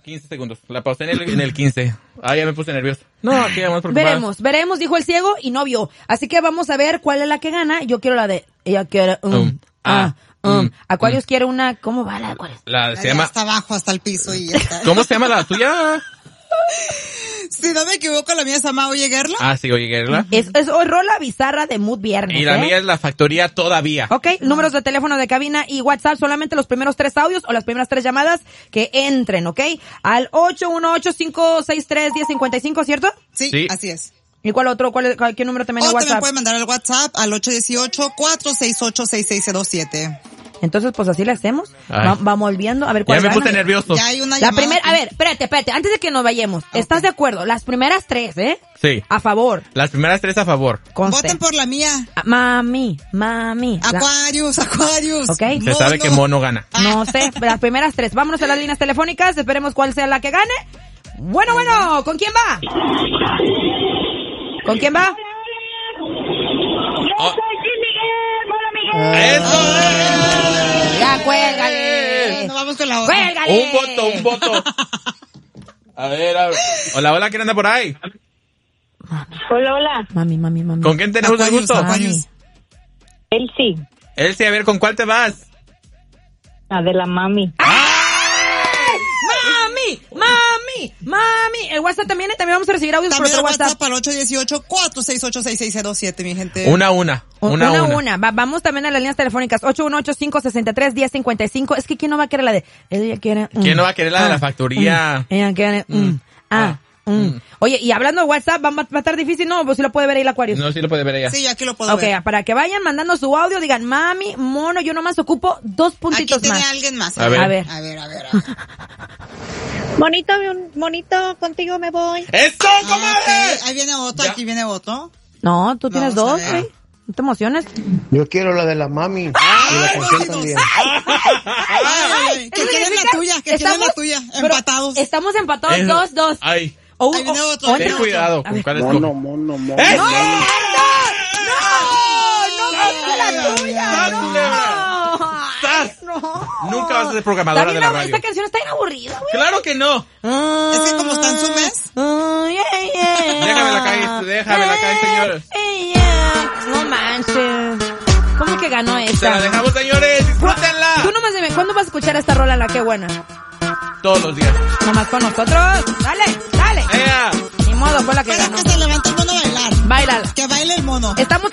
15 segundos. La pausé en el 15. Ah, ya me puse nervioso. No, aquí vamos preocupado. Veremos, dijo el ciego y no vio. Así que vamos a ver cuál es la que gana. Yo quiero la de... Ella quiere... Aquarius quiere una... ¿Cómo va la Aquarius? Se llama... Hasta abajo, hasta el piso y ya está. ¿Cómo se llama la tuya? Si no me equivoco, la mía se llama Oye Gerla. Ah, sí, Oye Gerla. Es rola bizarra de Mood Viernes. Y la mía es La Factoría Todavía. Ok, números de teléfono de cabina y WhatsApp, solamente los primeros 3 audios o las primeras 3 llamadas que entren, ¿ok? Al 818-563-1055, ¿cierto? Sí, así es. ¿Y cuál otro? ¿Qué número también de WhatsApp? También pueden mandar al WhatsApp al 818-468-6607. Entonces, pues así le hacemos. Vamos viendo a ver cuál ya me gana. puse nervioso. Ya hay una la llamada. primera, a ver, espérate, antes de que nos vayamos. Okay. ¿Estás de acuerdo? Las primeras 3, ¿eh? Sí. A favor. Las primeras 3 a favor. Voten por la mía. Mami. Aquarius. Okay. Se sabe que Mono gana. No sé, las primeras 3. Vámonos a las líneas telefónicas, esperemos cuál sea la que gane. Bueno, ¿con quién va? ¿Con quién va? Oh. ¡Eso es! ¡Ya, cuélgale! No, vamos con la otra. ¡Cuélgale! Un voto. A ver. Hola, ¿quién anda por ahí? Hola. Mami. ¿Con quién tenemos el gusto? Elsie, a ver, ¿con cuál te vas? La de la mami. ¡Mami! El WhatsApp también vamos a recibir audios por otro WhatsApp. Al 818-468-6607, mi gente. Una. Vamos también a las líneas telefónicas. 818-563-1055. Es que ¿quién no va a querer la de... Ella quiere... ¿Quién no va a querer la de La Factoría? Ella quiere... Oye, y hablando de WhatsApp, ¿va a estar difícil? No, pues sí lo puede ver ahí la Aquarius. No, sí lo puede ver ella. Sí, aquí lo puedo ver. Ok, para que vayan mandando su audio, digan, mami, mono, yo nomás ocupo 2 puntitos aquí más. Aquí tiene alguien más. A ver. Monito, contigo me voy. ¡Eso, comadre! Okay. Ahí viene otro, aquí viene otro. No, tú tienes 2, güey. No te emociones. Yo quiero la de la mami. Y la canción también. ¿Qué quieres la tuya? ¿Qué quieres la tuya? Empatados. Estamos empatados 2-2. Ay. Ahí viene otro. Ten cuidado. ¿Con cuál es tu? Mono. ¡No, la tuya! No. Nunca vas a ser programadora de la radio. Esta canción está bien aburrida, güey. ¡Claro que no! Es que como está en su mes. Déjame la calle, señor. No manches. ¿Cómo que ganó esta? Se la dejamos, señores. Disfrútenla. Tú nomás dime, ¿cuándo vas a escuchar esta rola, la que buena? Todos los días. Nomás con nosotros. Dale. ¡Ea! Ni modo, fue la que ganó. Que se levante el mono a bailar. Báilala. Que baile el mono. Estamos